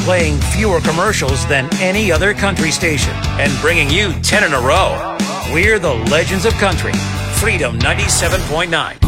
playing fewer commercials than any other country station, and bringing you 10 in a row. We're the Legends of Country, Freedom 97.9.